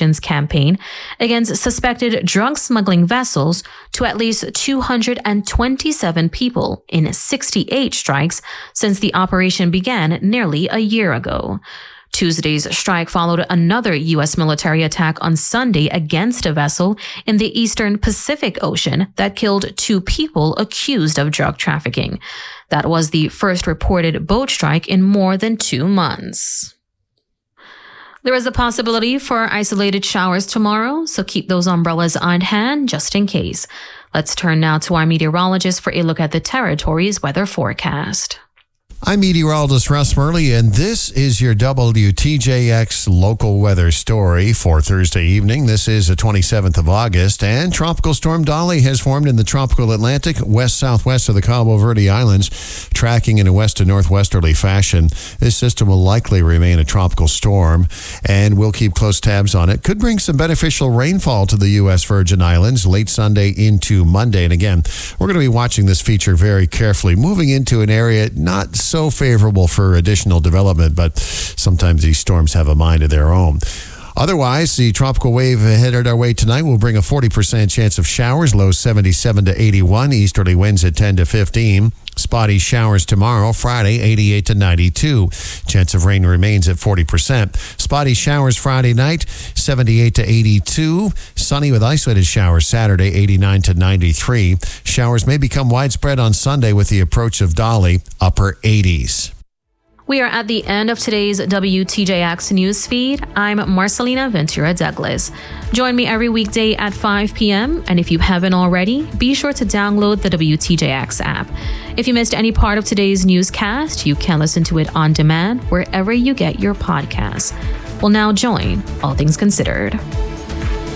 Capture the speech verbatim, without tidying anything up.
Nations campaign against suspected drug smuggling vessels to at least two hundred twenty-seven people in sixty-eight strikes since the operation began nearly a year ago. Tuesday's strike followed another U S military attack on Sunday against a vessel in the eastern Pacific Ocean that killed two people accused of drug trafficking. That was the first reported boat strike in more than two months. There is a possibility for isolated showers tomorrow, so keep those umbrellas on hand just in case. Let's turn now to our meteorologist for a look at the territory's weather forecast. I'm meteorologist Russ Murley, and this is your W T J X local weather story for Thursday evening. This is the twenty-seventh of August, and Tropical Storm Dolly has formed in the tropical Atlantic, west-southwest of the Cabo Verde Islands, tracking in a west to northwesterly fashion. This system will likely remain a tropical storm, and we'll keep close tabs on it. Could bring some beneficial rainfall to the U S Virgin Islands late Sunday into Monday. And again, we're going to be watching this feature very carefully, moving into an area not so favorable for additional development, but sometimes these storms have a mind of their own. Otherwise, the tropical wave headed our way tonight will bring a forty percent chance of showers, low seventy-seven to eighty-one, easterly winds at ten to fifteen. Spotty showers tomorrow, Friday, eighty-eight to ninety-two. Chance of rain remains at forty percent. Spotty showers Friday night, seventy-eight to eighty-two. Sunny with isolated showers Saturday, eighty-nine to ninety-three. Showers may become widespread on Sunday with the approach of Dolly, upper eighties. We are at the end of today's W T J X news feed. I'm Marcelina Ventura Douglas. Join me every weekday at five p.m. And if you haven't already, be sure to download the W T J X app. If you missed any part of today's newscast, you can listen to it on demand wherever you get your podcasts. We'll now join All Things Considered.